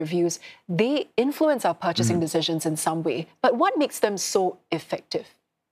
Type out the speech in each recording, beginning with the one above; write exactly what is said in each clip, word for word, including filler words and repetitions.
reviews, they influence our purchasing mm. decisions in some way. But what makes them so effective?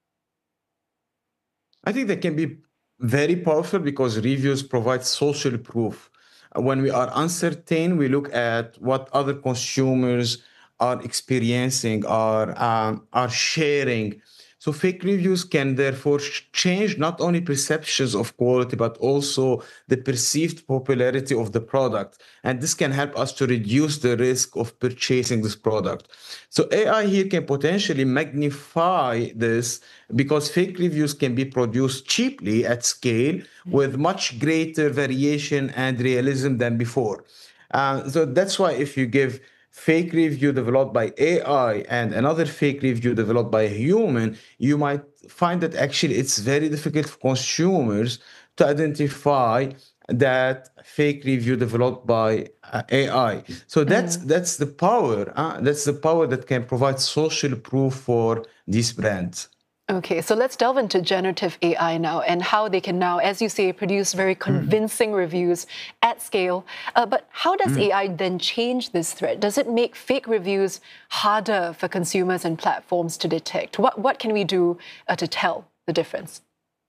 I think they can be very powerful because reviews provide social proof. When we are uncertain, we look at what other consumers are experiencing, are, um, are sharing. So fake reviews can therefore change not only perceptions of quality, but also the perceived popularity of the product. And this can help us to reduce the risk of purchasing this product. So A I here can potentially magnify this because fake reviews can be produced cheaply at scale with much greater variation and realism than before. Uh, so that's why if you give fake review developed by A I and another fake review developed by a human, you might find that actually it's very difficult for consumers to identify that fake review developed by uh, A I. So that's mm. that's the power. Uh, that's the power that can provide social proof for these brands. Okay, so let's delve into generative A I now and how they can now, as you say, produce very convincing mm. reviews at scale. Uh, but how does mm. A I then change this threat? Does it make fake reviews harder for consumers and platforms to detect? What, what can we do uh, to tell the difference?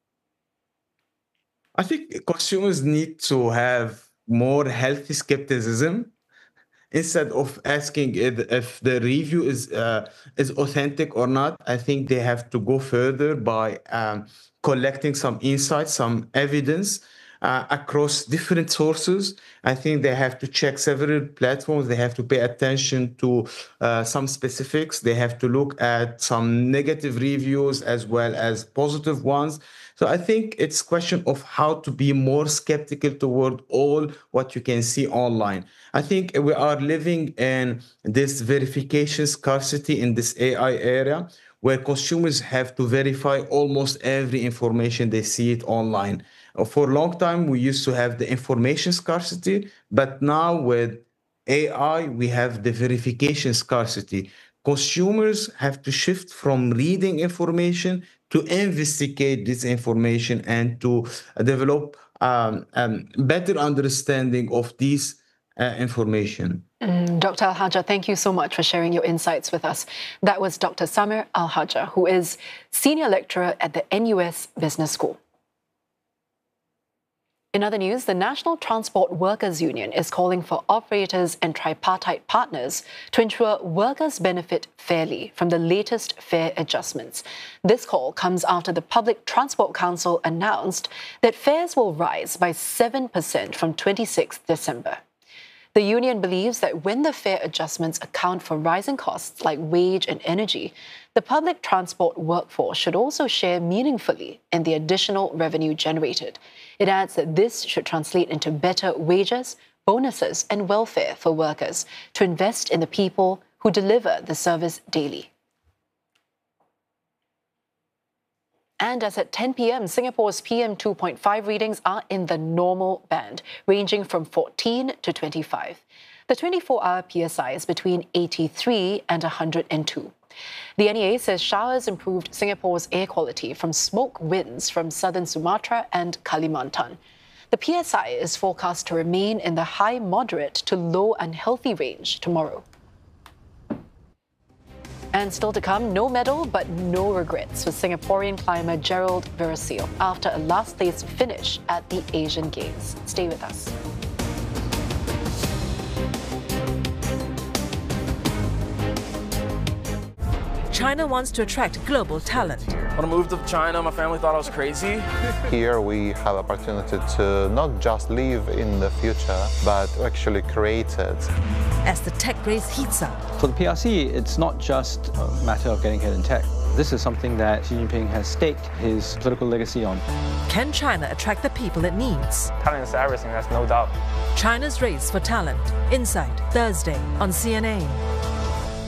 I think consumers need to have more healthy skepticism. Instead of asking if the review is uh, is authentic or not, I think they have to go further by um, collecting some insights, some evidence uh, across different sources. I think they have to check several platforms. They have to pay attention to uh, some specifics. They have to look at some negative reviews as well as positive ones. So I think it's a question of how to be more skeptical toward all what you can see online. I think we are living in this verification scarcity in this A I era where consumers have to verify almost every information they see it online. For a long time, we used to have the information scarcity, but now with A I, we have the verification scarcity. Consumers have to shift from reading information to investigate this information and to develop um, um, better understanding of this uh, information. Mm, Doctor Al-Hajjah, thank you so much for sharing your insights with us. That was Doctor Samer Al-Hajjah, who is Senior Lecturer at the N U S Business School. In other news, the National Transport Workers Union is calling for operators and tripartite partners to ensure workers benefit fairly from the latest fare adjustments. This call comes after the Public Transport Council announced that fares will rise by seven percent from twenty-sixth December. The union believes that when the fare adjustments account for rising costs like wage and energy, the public transport workforce should also share meaningfully in the additional revenue generated. It adds that this should translate into better wages, bonuses, and welfare for workers to invest in the people who deliver the service daily. And as at ten p m, Singapore's P M two point five readings are in the normal band, ranging from fourteen to twenty-five. The twenty-four hour P S I is between eighty-three and one hundred two. The N E A says showers improved Singapore's air quality from smoke winds from southern Sumatra and Kalimantan. The P S I is forecast to remain in the high moderate to low unhealthy range tomorrow. And still to come, no medal but no regrets for Singaporean climber Gerald Veresil after a last-place finish at the Asian Games. Stay with us. China wants to attract global talent. When I moved to China, my family thought I was crazy. Here we have opportunity to not just live in the future, but to actually create it. As the tech race heats up. For the P R C, it's not just a matter of getting ahead in tech. This is something that Xi Jinping has staked his political legacy on. Can China attract the people it needs? Talent is everything, there's no doubt. China's race for talent. Inside, Thursday on C N A.